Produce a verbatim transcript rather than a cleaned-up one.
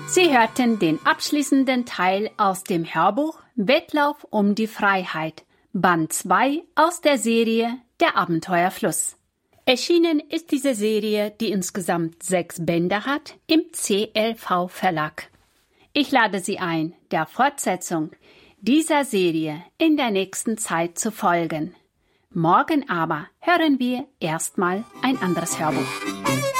Sie hörten den abschließenden Teil aus dem Hörbuch Wettlauf um die Freiheit, Band zwei aus der Serie Der Abenteuerfluss. Erschienen ist diese Serie, die insgesamt sechs Bände hat, im C L V Verlag. Ich lade Sie ein, der Fortsetzung dieser Serie in der nächsten Zeit zu folgen. Morgen aber hören wir erstmal ein anderes Hörbuch.